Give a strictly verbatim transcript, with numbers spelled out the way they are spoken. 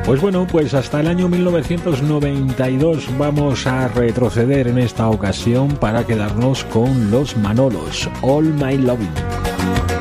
Pues bueno, pues hasta el año mil novecientos noventa y dos vamos a retroceder en esta ocasión para quedarnos con los Manolos, All My Lovin'.